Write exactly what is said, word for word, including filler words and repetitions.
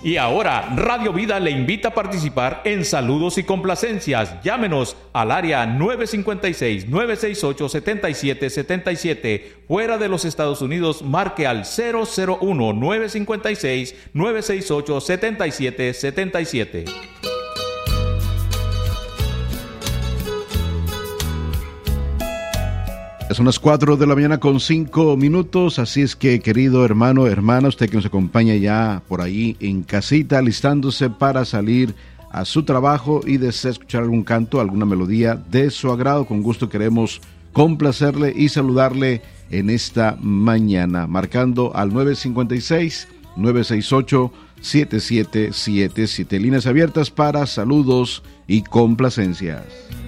Y ahora, Radio Vida le invita a participar en saludos y complacencias. Llámenos al área nueve cinco seis, nueve seis ocho, siete siete siete siete. Fuera de los Estados Unidos, marque al cero cero uno, nueve cinco seis, nueve seis ocho, siete siete siete siete. Son las cuatro de la mañana con cinco minutos, así es que, querido hermano, hermana, usted que nos acompaña ya por ahí en casita, alistándose para salir a su trabajo y desea escuchar algún canto, alguna melodía de su agrado, con gusto queremos complacerle y saludarle en esta mañana, marcando al nueve cinco seis, nueve seis ocho, siete siete siete siete, líneas abiertas para saludos y complacencias.